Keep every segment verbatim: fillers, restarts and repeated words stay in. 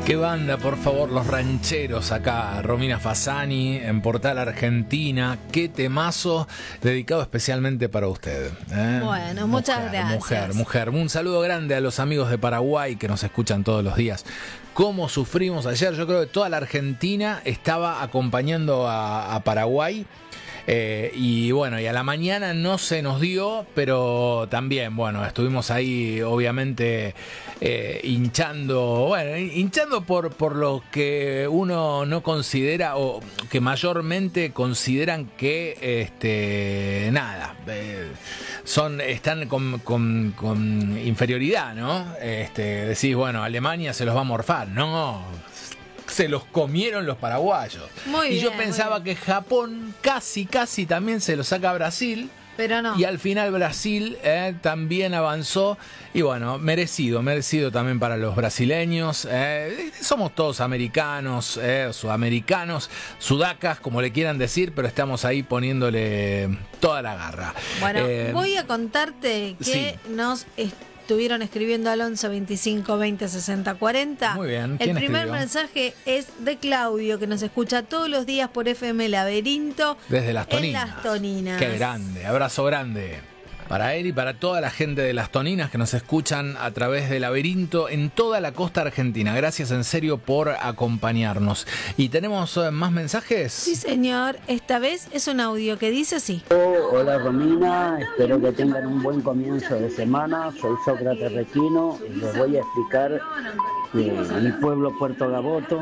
Qué banda, por favor, Los Rancheros acá, Romina Fasani en Portal Argentina. Qué temazo dedicado especialmente para usted, ¿eh? Bueno, muchas mujer, gracias. Mujer, mujer. Un saludo grande a los amigos de Paraguay que nos escuchan todos los días. Cómo sufrimos ayer, yo creo que toda la Argentina estaba acompañando a, a Paraguay. Eh, y bueno, y a la mañana no se nos dio, pero también, bueno, estuvimos ahí obviamente eh, hinchando, bueno, hinchando por, por lo que uno no considera o que mayormente consideran que, este, nada, eh, son, están con, con, con inferioridad, ¿no? Este, decís, bueno, Alemania se los va a morfar, no. Se los comieron los paraguayos. Muy y bien, yo pensaba que Japón casi, casi también se lo saca a Brasil. Pero no. Y al final Brasil eh, también avanzó. Y bueno, merecido, merecido también para los brasileños. Eh, somos todos americanos, eh, sudamericanos, sudacas, como le quieran decir, pero estamos ahí poniéndole toda la garra. Bueno, eh, voy a contarte que sí. nos estuvieron escribiendo al once veinticinco veinte sesenta cuarenta. Muy bien. El ¿Quién primer escribió? mensaje es de Claudio, que nos escucha todos los días por F M Laberinto. Desde Las Toninas. En Las Toninas. Qué grande, abrazo grande. Para él y para toda la gente de Las Toninas que nos escuchan a través de Laberinto en toda la costa argentina. Gracias en serio por acompañarnos. ¿Y tenemos uh, más mensajes? Sí, señor. Esta vez es un audio que dice así. Hola Romina, espero que tengan un buen comienzo de semana. Soy Sócrates Requino y les voy a explicar que mi pueblo Puerto Gaboto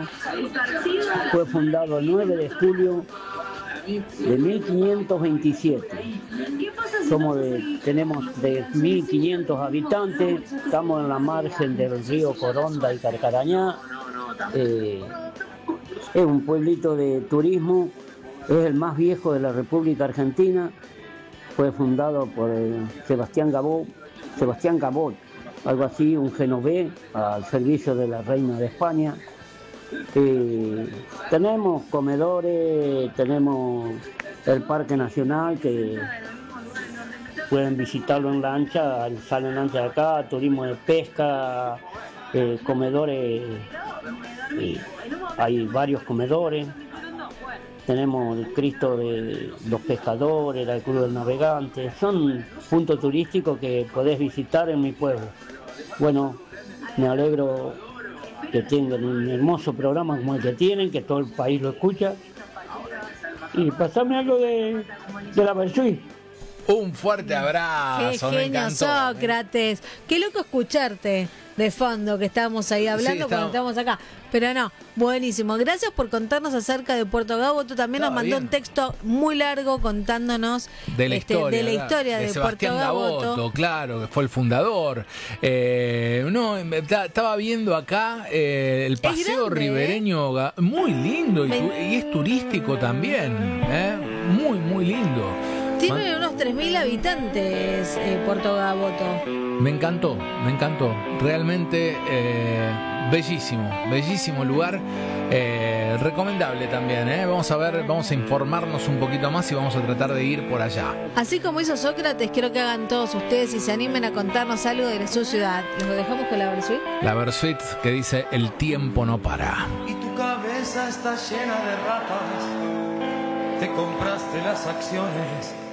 fue fundado el nueve de julio de mil quinientos veintisiete. Somos de, tenemos de mil quinientos habitantes, estamos en la margen del río Coronda y Carcarañá. Eh, es un pueblito de turismo, es el más viejo de la República Argentina. Fue fundado por el Sebastián Gabot, Sebastián Gabot, algo así, un genovés al servicio de la reina de España. Eh, tenemos comedores, tenemos el Parque Nacional que pueden visitarlo en lancha, salen lancha de acá, turismo de pesca, eh, comedores, eh, hay varios comedores. Tenemos el Cristo de los Pescadores, la Cruz del Navegante, son puntos turísticos que podés visitar en mi pueblo. Bueno, me alegro que tengan un hermoso programa como el que tienen, que todo el país lo escucha. Y pasame algo de, de la Versuit. Un fuerte abrazo. Qué me genio, encantó. Sócrates. Qué loco escucharte de fondo, que estábamos ahí hablando Sí, cuando estábamos acá. Pero no, buenísimo. Gracias por contarnos acerca de Puerto Gaboto. También Estaba nos mandó bien. un texto muy largo contándonos De la este, historia, de, la ¿verdad? historia de, de Sebastián Puerto Gaboto. Gaboto, claro, que fue el fundador. Eh, no, estaba viendo acá eh, el paseo grande, ribereño, ¿eh? Muy lindo y, tu, y es turístico también, ¿eh? Muy, muy lindo. Tiene unos tres mil habitantes eh, Puerto Gaboto. Me encantó, me encantó. Realmente eh, bellísimo, bellísimo lugar. Eh, recomendable también, ¿eh? Vamos a ver, vamos a informarnos un poquito más y vamos a tratar de ir por allá. Así como hizo Sócrates, quiero que hagan todos ustedes y se animen a contarnos algo de su ciudad. ¿Los dejamos con la Versuit? La Versuit que dice: el tiempo no para. Y tu cabeza está llena de ratas. Te compraste las acciones